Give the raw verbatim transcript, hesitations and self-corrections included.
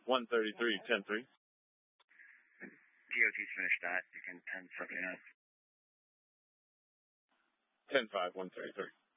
one thirty-three, ten three. T O T's finished that. You can ten seventy-nine. ten five, one thirty-three.